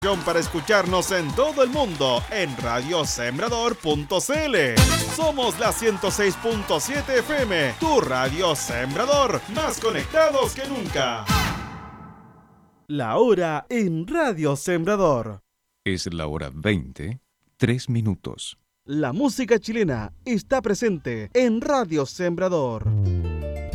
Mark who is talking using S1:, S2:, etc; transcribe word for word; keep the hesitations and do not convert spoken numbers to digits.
S1: Para escucharnos en todo el mundo en radio sembrador punto c l. Somos la ciento seis punto siete F M, tu radio Sembrador, más conectados que nunca. La hora en Radio Sembrador.
S2: Es la hora veinte, tres minutos.
S1: La música chilena está presente en Radio Sembrador.